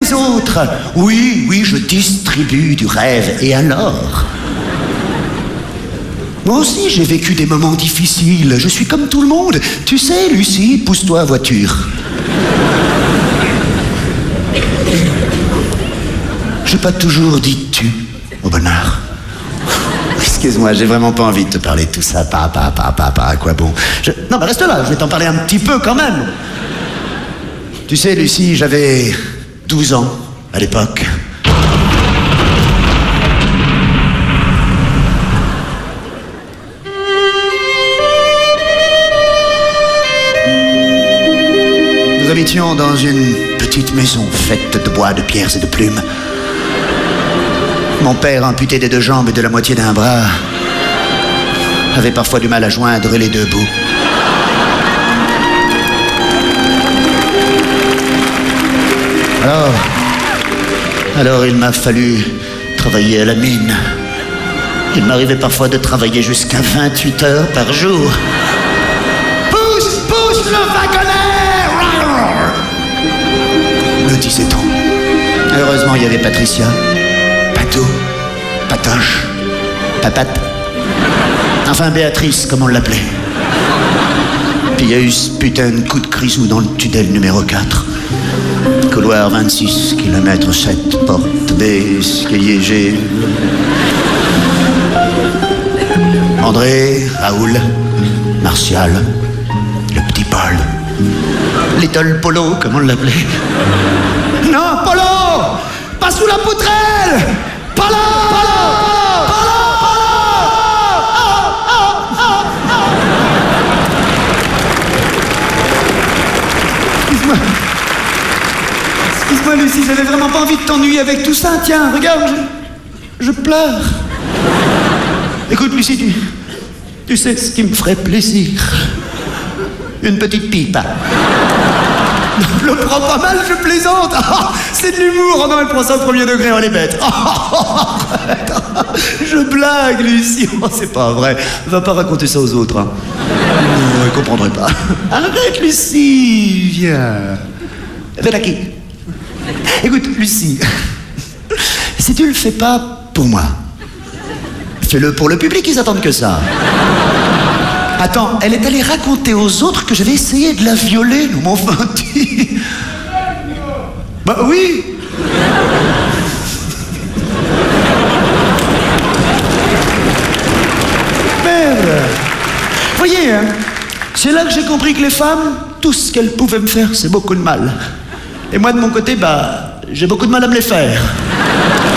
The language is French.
les autres. Oui, oui, je distribue du rêve. Et alors? Moi aussi, j'ai vécu des moments difficiles. Je suis comme tout le monde. Tu sais, Lucie, pousse-toi, voiture. J'ai pas toujours dit tu au bonheur. Excuse-moi, j'ai vraiment pas envie de te parler de tout ça. Pas, à quoi bon? Non, mais reste là, je vais t'en parler un petit peu quand même. Tu sais, Lucie, j'avais 12 ans à l'époque. Nous habitions dans une petite maison faite de bois, de pierres et de plumes. Mon père, amputé des 2 jambes et de la moitié d'un bras, avait parfois du mal à joindre les 2 bouts. Alors il m'a fallu travailler à la mine. Il m'arrivait parfois de travailler jusqu'à 28 heures par jour. Pousse le wagonnet! Me disait-on. Heureusement, il y avait Patricia. Patou, Patoche, Papate. Enfin, Béatrice, comme on l'appelait. Puis il y a eu ce putain de coup de grisou dans le tunnel numéro 4. Couloir 26, kilomètre 7, porte B, escalier G. André, Raoul, Martial, le petit Paul. Little Polo, comme on l'appelait. Non, Polo! Pas sous la poutrelle! Polo! Excuse-moi, Lucie, j'avais vraiment pas envie de t'ennuyer avec tout ça. Tiens, regarde, je pleure. Écoute, Lucie, tu sais ce qui me ferait plaisir? Une petite pipe. Je le prends pas mal, je plaisante. Oh, c'est de l'humour. Oh non, elle prend ça au premier degré, on est bête. Je blague, Lucie. Oh, c'est pas vrai. Va pas raconter ça aux autres. Hein. Non, ils comprendraient pas. Arrête, Lucie. Viens. Viens là qui. Écoute, Lucie. Si tu le fais pas pour moi, fais-le pour le public, ils attendent que ça. Attends, elle est allée raconter aux autres que j'avais essayé de la violer, nous m'ont dit. Bah oui. Merde. Voyez, hein, c'est là que j'ai compris que les femmes, tout ce qu'elles pouvaient me faire, c'est beaucoup de mal. Et moi, de mon côté, bah, j'ai beaucoup de mal à me les faire.